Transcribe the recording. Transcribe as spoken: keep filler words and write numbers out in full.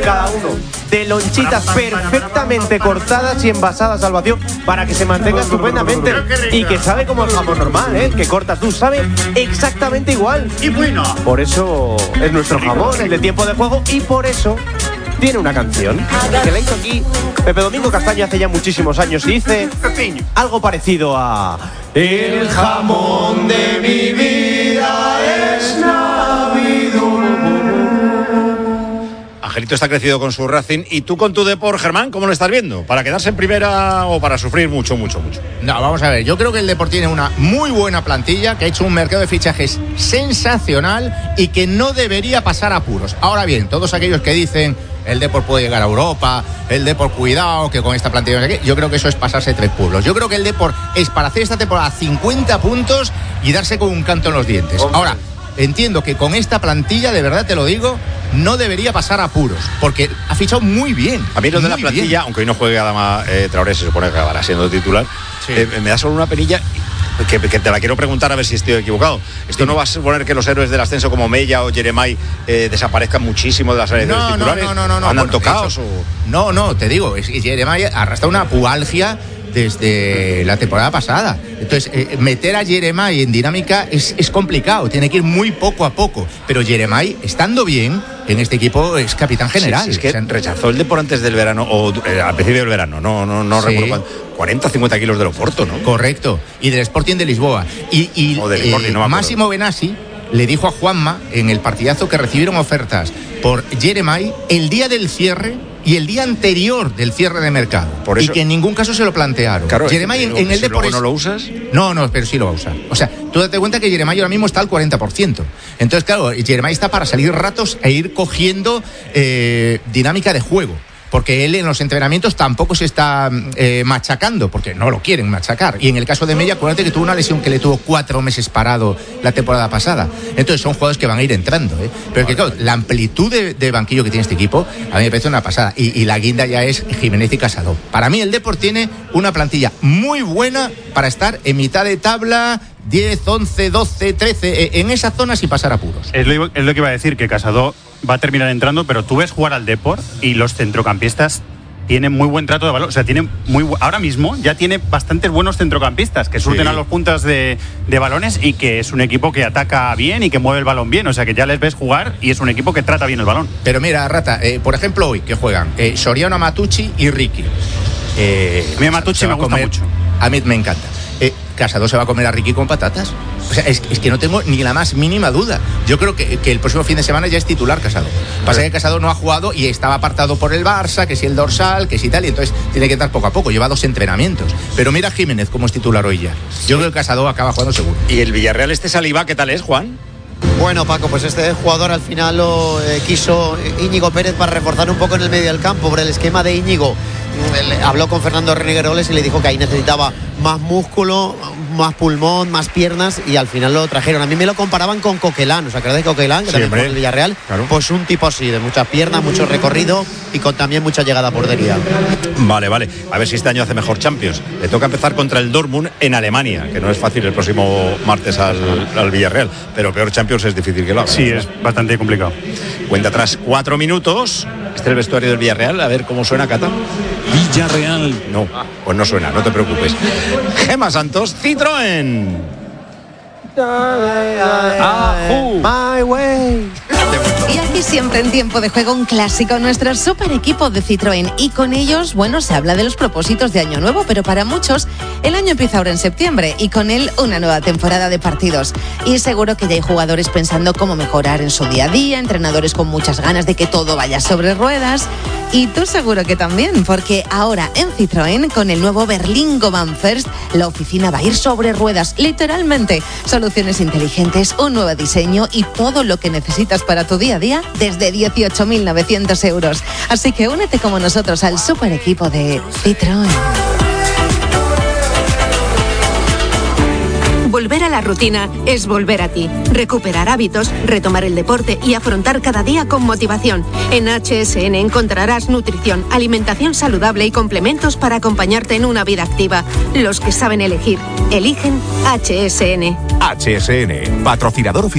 cada uno de lonchitas perfectamente cortadas y envasadas al vacío para que se mantenga estupendamente y que sabe como el jamón normal, ¿eh? Que cortas tú, sabe exactamente igual. Y bueno. Por eso es nuestro jamón, el de Tiempo de Juego, y por eso tiene una canción que la hizo aquí Pepe Domingo Castaño hace ya muchísimos años y dice algo parecido a: el jamón de mi vida es Navidul. Angelito está crecido con su Racing. ¿Y tú con tu Depor, Germán, cómo lo estás viendo? ¿Para quedarse en primera o para sufrir mucho, mucho, mucho? No, vamos a ver. Yo creo que el Depor tiene una muy buena plantilla, que ha hecho un mercado de fichajes sensacional y que no debería pasar apuros. Ahora bien, todos aquellos que dicen el Depor puede llegar a Europa, el Depor cuidado, que con esta plantilla no sé qué, yo creo que eso es pasarse tres pueblos. Yo creo que el Depor es para hacer esta temporada cincuenta puntos y darse con un canto en los dientes. Hombre. Ahora, entiendo que con esta plantilla, de verdad te lo digo, no debería pasar apuros, porque ha fichado muy bien. A mí lo de la muy plantilla, bien. aunque hoy no juegue Adama eh, Traoré, se supone que acabará siendo titular, Sí. eh, me da solo una penilla que, que te la quiero preguntar a ver si estoy equivocado. Esto no va a suponer que los héroes del ascenso como Mella o Jeremai eh, desaparezcan muchísimo de las áreas de los No, no, titulares. no, no, no, no. ¿Andan Bueno, tocados? de hecho, o... No, no, te digo, es que Jeremiah arrastra una pubalgia desde la temporada pasada. Entonces, eh, meter a Jeremiah en dinámica es, es complicado, tiene que ir muy poco a poco. Pero Jeremiah, estando bien en este equipo, es capitán general. Sí, sí, es que o sea, rechazó el Depor antes del verano, o eh, al principio del verano, no, no, no Sí. recuerdo cuánto, cuarenta, cincuenta kilos del Oporto, ¿no? Correcto, y del Sporting de Lisboa. Y, y O del Sporting, no me acuerdo. Máximo Benassi le dijo a Juanma en el partidazo que recibieron ofertas por Jeremiah el día del cierre y el día anterior del cierre de mercado. Por eso- y que en ningún caso se lo plantearon. Claro, Jeremiah en, digo, en el si Depor luego es- no lo usas. No, no, pero sí lo va a usar. O sea, tú date cuenta que Jeremiah ahora mismo está al cuarenta por ciento. Entonces, claro, Jeremiah está para salir ratos e ir cogiendo eh, dinámica de juego. Porque él en los entrenamientos tampoco se está eh, machacando, porque no lo quieren machacar. Y en el caso de Mella, acuérdate que tuvo una lesión que le tuvo cuatro meses parado la temporada pasada. Entonces son jugadores que van a ir entrando, ¿eh? Pero que claro, la amplitud de, de banquillo que tiene este equipo, a mí me parece una pasada. Y, y la guinda ya es Jiménez y Casado. Para mí el Depor tiene una plantilla muy buena para estar en mitad de tabla, diez, once, doce, trece, eh, en esa zona sin pasar apuros. Es lo, es lo que iba a decir, que Casado va a terminar entrando, pero tú ves jugar al Depor y los centrocampistas tienen muy buen trato de balón. O sea, tienen muy bu- ahora mismo ya tiene bastantes buenos centrocampistas que surten Sí. a los puntas de, de balones y que es un equipo que ataca bien y que mueve el balón bien. O sea, que ya les ves jugar y es un equipo que trata bien el balón. Pero mira, Rata, eh, por ejemplo hoy que juegan eh, Soriano, Matucci y Ricky. Eh, A mí a Matucci se va me gusta comer- mucho. A mí me encanta. Eh, Casado se va a comer a Ricky con patatas. O sea, es, es que no tengo ni la más mínima duda. Yo creo que, que el próximo fin de semana ya es titular Casado. Pasa que Casado no ha jugado y estaba apartado por el Barça, que si el dorsal, que si tal, y entonces tiene que estar poco a poco. Lleva dos entrenamientos. Pero mira a Jiménez como es titular hoy ya. Yo creo que Casado acaba jugando seguro. ¿Y el Villarreal este Saliba qué tal es, Juan? Bueno, Paco, pues este jugador al final lo eh, quiso Íñigo Pérez para reforzar un poco en el medio del campo por el esquema de Íñigo. Le habló con Fernando Renegueroles y le dijo que ahí necesitaba más músculo, más pulmón, más piernas, y al final lo trajeron. A mí me lo comparaban con Coquelán, ¿os acordáis de Coquelán? Que Sí, también hombre. jugó en el Villarreal. Claro. Pues un tipo así, de muchas piernas, mucho recorrido y con también mucha llegada a portería. Vale, vale. A ver si este año hace mejor Champions. Le toca empezar contra el Dortmund en Alemania, que no es fácil el próximo martes al, al Villarreal. Pero peor Champions es difícil que lo haga. Sí, es bastante complicado. Cuenta atrás cuatro minutos. Este es el vestuario del Villarreal. A ver cómo suena, Cata. Villarreal. No, pues no suena, no te preocupes. Gema Santos, Citroën. My way. Y aquí siempre en Tiempo de Juego un clásico, nuestro super equipo de Citroën. Y con ellos, bueno, se habla de los propósitos de Año Nuevo, pero para muchos el año empieza ahora en septiembre y con él una nueva temporada de partidos. Y seguro que ya hay jugadores pensando cómo mejorar en su día a día, entrenadores con muchas ganas de que todo vaya sobre ruedas. Y tú seguro que también, porque ahora en Citroën, con el nuevo Berlingo Van First, la oficina va a ir sobre ruedas, literalmente. Soluciones inteligentes, un nuevo diseño y todo lo que necesitas para tu día a día desde dieciocho mil novecientos euros. Así que únete como nosotros al super equipo de Citroën. Volver a la rutina es volver a ti. Recuperar hábitos, retomar el deporte y afrontar cada día con motivación. En H S N encontrarás nutrición, alimentación saludable y complementos para acompañarte en una vida activa. Los que saben elegir, eligen H S N. H S N, patrocinador oficial